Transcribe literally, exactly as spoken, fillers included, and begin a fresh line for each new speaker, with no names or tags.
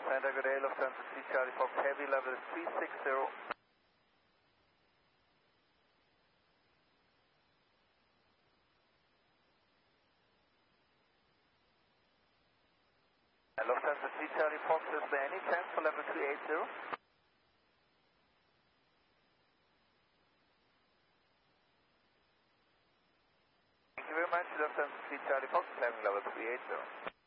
Center, good day, Lufthansa three Charlie Fox, heavy level is three six zero. And Lufthansa three Charlie Fox, is there any chance for level three eight zero? Thank you very much, Lufthansa three Charlie Fox, climbing level three eight zero.